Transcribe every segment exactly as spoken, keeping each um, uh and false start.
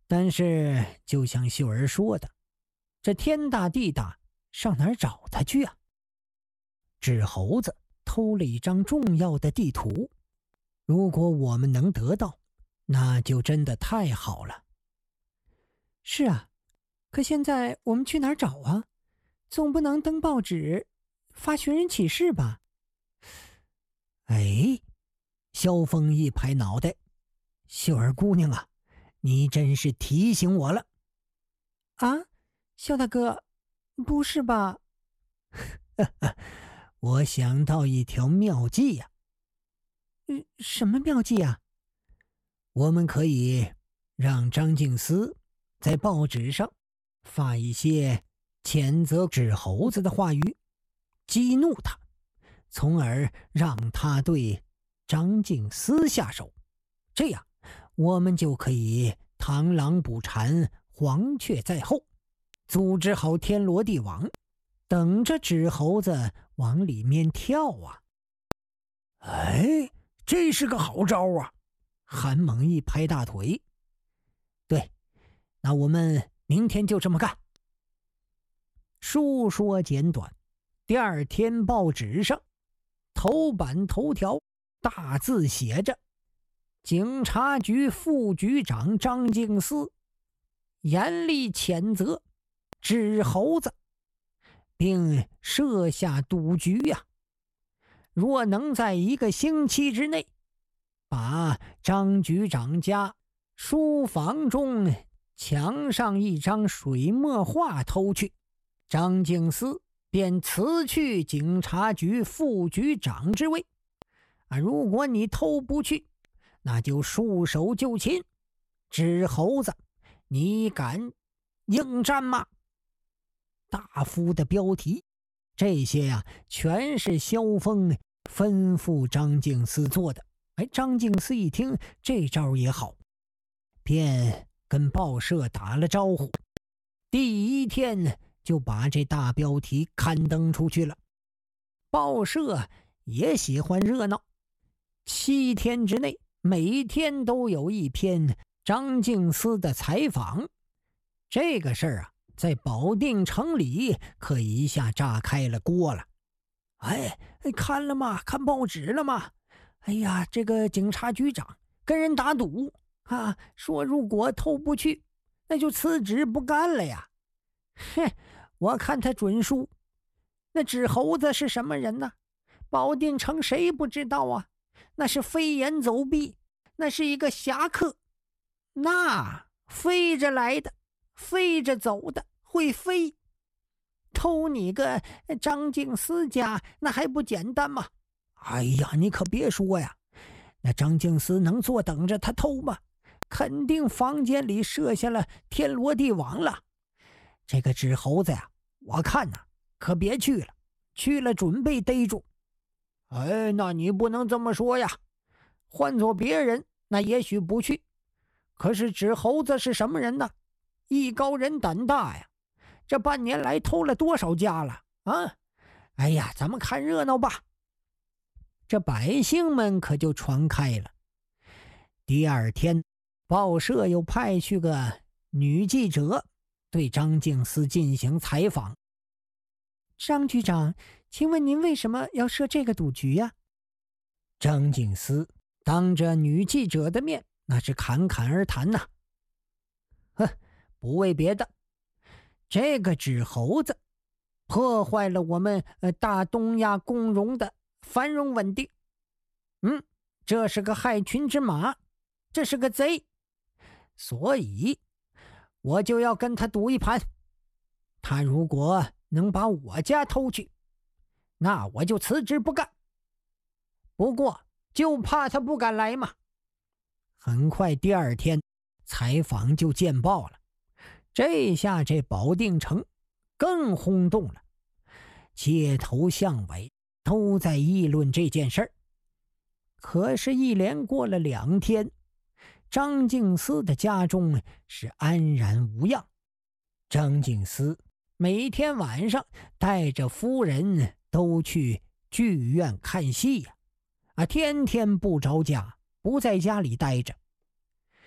但是就像秀儿说的，这天大地大，上哪儿找他去啊？纸猴子偷了一张重要的地图，如果我们能得到，那就真的太好了。是啊，可现在我们去哪儿找啊？总不能登报纸发寻人启事吧？哎，萧峰一拍脑袋，秀儿姑娘啊，你真是提醒我了。啊，萧大哥，不是吧？我想到一条妙计呀、啊。什么妙计啊？我们可以让张静思在报纸上发一些谴责纸猴子的话语，激怒他，从而让他对张静思下手。这样我们就可以螳螂捕蝉，黄雀在后，组织好天罗地网，等着纸猴子往里面跳啊！ 哎，这是个好招啊！ 韩猛一拍大腿，对，那我们明天就这么干。述说简短，第二天报纸上头版头条大字写着：警察局副局长张静思严厉谴责纸猴子，并设下赌局呀、啊！若能在一个星期之内把张局长家书房中墙上一张水墨画偷去，张静思便辞去警察局副局长之位。啊，如果你偷不去，那就束手就擒。纸猴子，你敢应战吗？大幅的标题，这些呀、啊，全是萧峰吩咐张静思做的。哎，张静思一听这招也好，便跟报社打了招呼，第一天就把这大标题刊登出去了。报社也喜欢热闹，七天之内每天都有一篇张静思的采访。这个事儿啊，在保定城里可一下炸开了锅了。哎，看了吗？看报纸了吗？哎呀，这个警察局长跟人打赌啊，说如果偷不去，那就辞职不干了呀。哼，我看他准输。那纸猴子是什么人呢？保定城谁不知道啊？那是飞檐走壁，那是一个侠客，那飞着来的，飞着走的，会飞。偷你个张静思家，那还不简单吗？哎呀，你可别说呀，那张静思能坐等着他偷吗？肯定房间里设下了天罗地网了。这个纸猴子呀，我看呐、啊，可别去了，去了准备逮住。哎，那你不能这么说呀，换做别人，那也许不去。可是纸猴子是什么人呢？艺高人胆大呀，这半年来偷了多少家了啊？哎呀，咱们看热闹吧。这百姓们可就传开了。第二天，报社又派去个女记者对张静思进行采访。张局长，请问您为什么要设这个赌局呀、啊？张静思当着女记者的面，那是侃侃而谈呐、啊。哼，不为别的，这个纸猴子破坏了我们呃大东亚共荣的繁荣稳定。嗯，这是个害群之马，这是个贼，所以我就要跟他赌一盘。他如果能把我家偷去，那我就辞职不干。不过就怕他不敢来嘛。很快第二天采访就见报了，这下这保定城更轰动了，街头巷尾都在议论这件事儿。可是一连过了两天，张静思的家中是安然无恙。张静思每天晚上带着夫人都去剧院看戏呀、啊，啊，天天不着家，不在家里待着。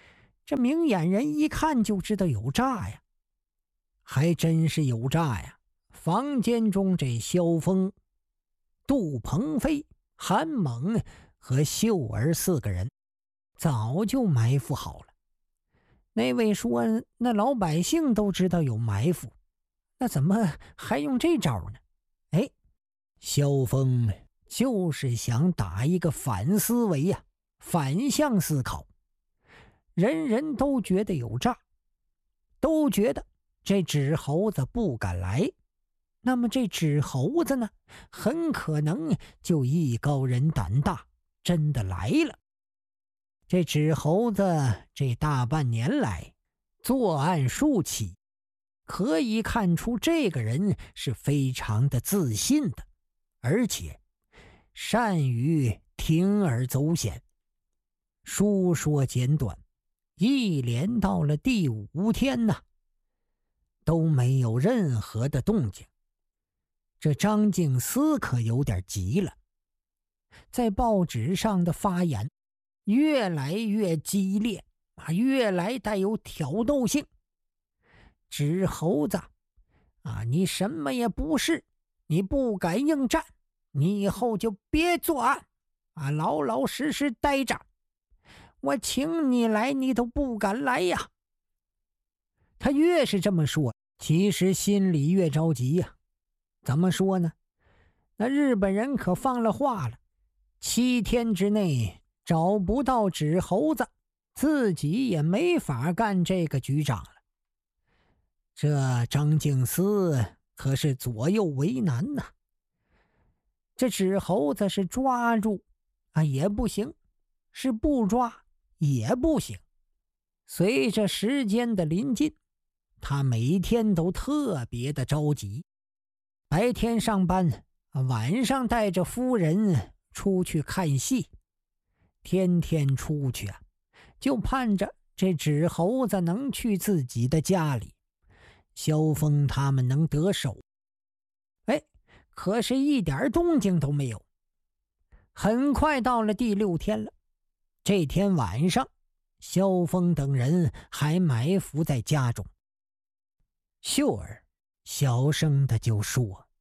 这明眼人一看就知道有诈呀。还真是有诈呀！房间中这萧峰、杜鹏飞、韩猛和秀儿四个人早就埋伏好了。那位说那老百姓都知道有埋伏，那怎么还用这招呢？哎，萧峰就是想打一个反思维呀、啊，反向思考。人人都觉得有诈，都觉得这纸猴子不敢来，那么这纸猴子呢，很可能就艺高人胆大，真的来了。这纸猴子这大半年来作案数起，可以看出这个人是非常的自信的，而且善于铤而走险。书说简短，一连到了第五天呢，都没有任何的动静。这张静思可有点急了，在报纸上的发言越来越激烈啊，越来带有挑逗性。纸猴子啊，你什么也不是，你不敢应战，你以后就别作案啊，老老实实待着。我请你来，你都不敢来呀！他越是这么说，其实心里越着急呀。怎么说呢？那日本人可放了话了，七天之内找不到纸猴子，自己也没法干这个局长了。这张静思可是左右为难呐。这纸猴子是抓住啊也不行，是不抓也不行。随着时间的临近，他每天都特别的着急，白天上班，晚上带着夫人出去看戏，天天出去啊，就盼着这纸猴子能去自己的家里，萧峰他们能得手。哎，可是一点动静都没有。很快到了第六天了，这天晚上，萧峰等人还埋伏在家中。秀儿小声的就说：“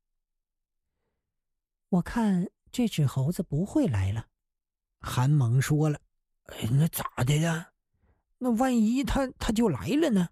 我看这纸猴子不会来了。”韩猛说了：“ 哎，那咋的呀？那万一他他就来了呢？”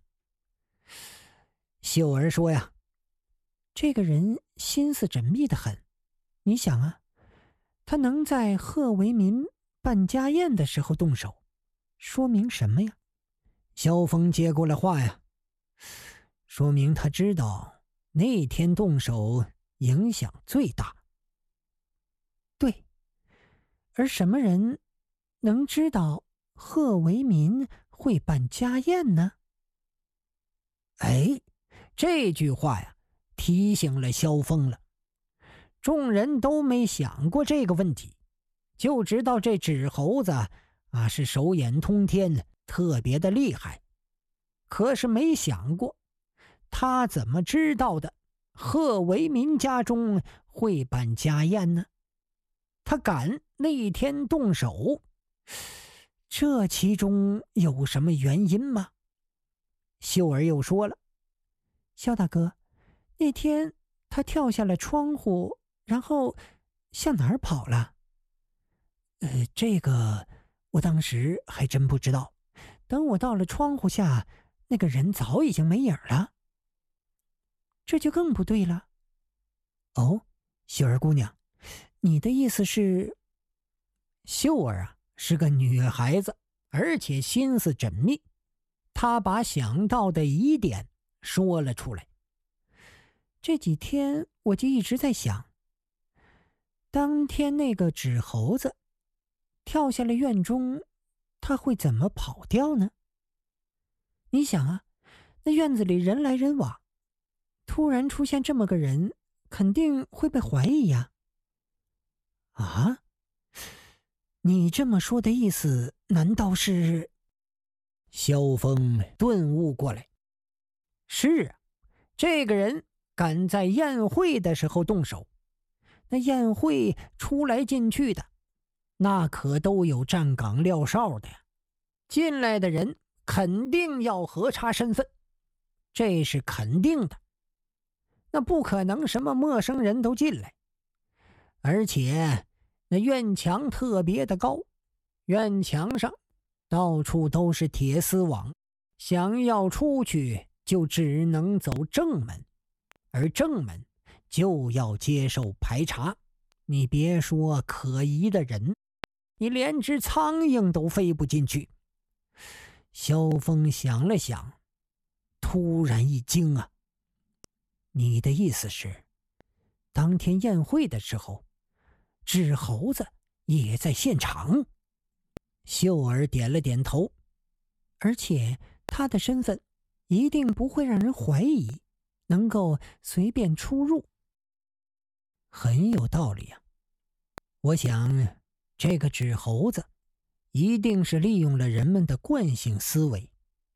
秀儿说呀：“这个人心思缜密的很，你想啊，他能在贺为民办家宴的时候动手，说明什么呀？”萧峰接过了话呀：“说明他知道那天动手影响最大。”对，而什么人能知道贺为民会办家宴呢？哎，这句话呀，提醒了萧峰了。众人都没想过这个问题，就知道这纸猴子啊是手眼通天，特别的厉害。可是没想过，他怎么知道的贺为民家中会办家宴呢？他敢那天动手，这其中有什么原因吗？秀儿又说了：“萧大哥，那天他跳下了窗户，然后向哪儿跑了？”呃，这个我当时还真不知道。等我到了窗户下，那个人早已经没影了。这就更不对了。哦，秀儿姑娘，你的意思是？秀儿啊，是个女孩子，而且心思缜密。她把想到的疑点说了出来。这几天我就一直在想，当天那个纸猴子跳下了院中，他会怎么跑掉呢？你想啊，那院子里人来人往，突然出现这么个人，肯定会被怀疑呀。啊？你这么说的意思，难道是？萧峰顿悟过来。是啊，这个人敢在宴会的时候动手，那宴会出来进去的，那可都有站岗撂哨的呀。进来的人肯定要核查身份，这是肯定的。那不可能什么陌生人都进来，而且那院墙特别的高，院墙上到处都是铁丝网，想要出去就只能走正门，而正门就要接受排查。你别说可疑的人，你连只苍蝇都飞不进去。萧峰想了想，突然一惊啊！你的意思是，当天宴会的时候，纸猴子也在现场？秀儿点了点头，而且他的身份一定不会让人怀疑，能够随便出入。很有道理啊！我想，这个纸猴子一定是利用了人们的惯性思维。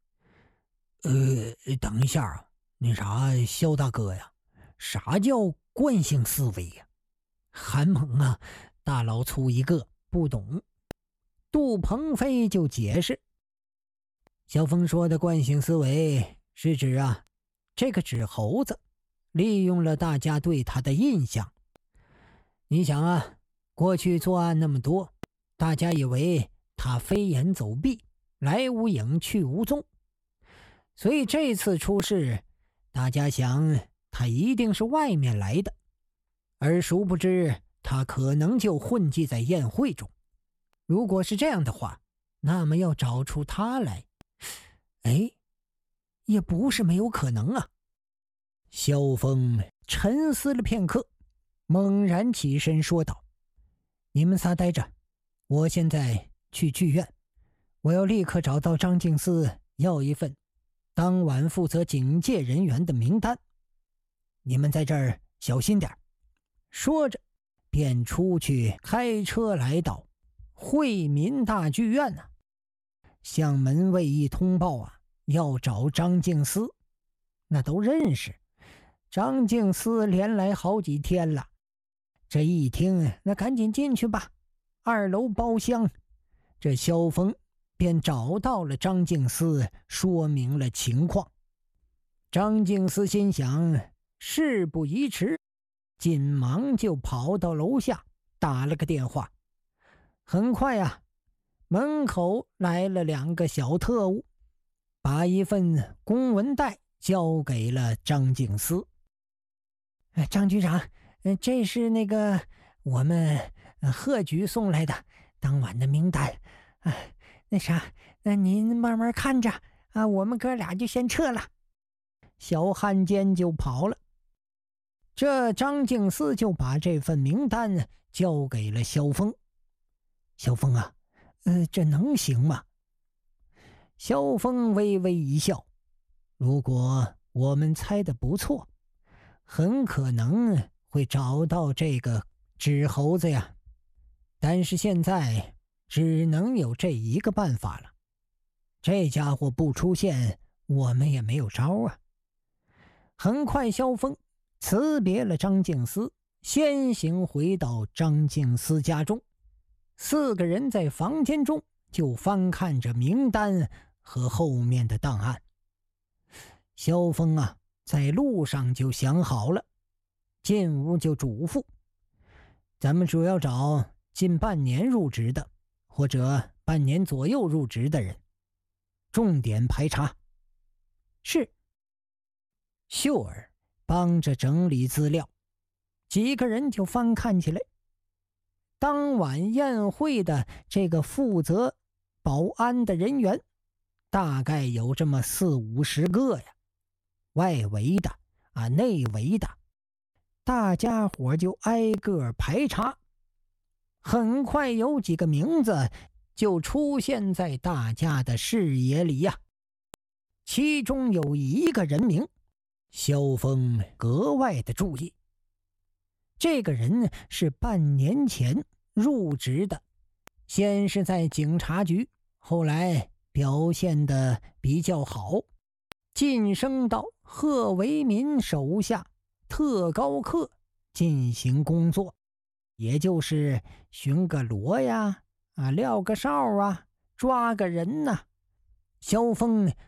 呃，等一下啊，那啥，肖大哥呀，啥叫惯性思维呀？韩猛啊，大老粗一个，不懂。杜鹏飞就解释，萧峰说的惯性思维是指啊，这个纸猴子利用了大家对他的印象。你想啊，过去作案那么多，大家以为他飞檐走壁，来无影去无踪，所以这次出事，大家想他一定是外面来的，而殊不知他可能就混迹在宴会中。如果是这样的话，那么要找出他来，哎，也不是没有可能啊。萧峰沉思了片刻，猛然起身说道：你们仨待着，我现在去剧院，我要立刻找到张静思，要一份当晚负责警戒人员的名单。你们在这儿小心点。说着便出去开车来到惠民大剧院啊，向门卫一通报啊，要找张静思。那都认识，张静思连来好几天了。这一听，那赶紧进去吧，二楼包厢。这萧峰便找到了张静思，说明了情况。张静思心想，事不宜迟，紧忙就跑到楼下打了个电话。很快啊，门口来了两个小特务，把一份公文袋交给了张静思。张局长，这是那个我们贺局送来的当晚的名单。啊，那啥，那您慢慢看着啊，我们哥俩就先撤了。小汉奸就跑了。这张静思就把这份名单交给了萧峰。萧峰啊，呃，这能行吗？萧峰微微一笑，如果我们猜的不错，很可能会找到这个纸猴子呀。但是现在只能有这一个办法了，这家伙不出现，我们也没有招啊。很快萧峰辞别了张静思，先行回到张静思家中。四个人在房间中就翻看着名单和后面的档案。萧峰啊，在路上就想好了，进屋就嘱咐：咱们主要找近半年入职的，或者半年左右入职的人，重点排查。是。秀儿帮着整理资料，几个人就翻看起来。当晚宴会的这个负责保安的人员大概有这么四五十个呀，外围的啊，内围的，大家伙就挨个排查。很快有几个名字就出现在大家的视野里呀。其中有一个人名，萧峰格外的注意。这个人是半年前入职的，先是在警察局，后来表现得比较好，晋升到贺维民手下特高课进行工作，也就是巡个逻呀，啊，撂个哨啊，抓个人呐、啊。 萧峰